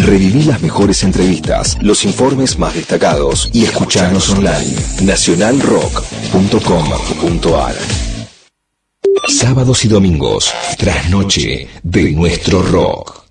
Reviví las mejores entrevistas, los informes más destacados y escucharnos online. nacionalrock.com.ar. Sábados y domingos, trasnoche de nuestro rock.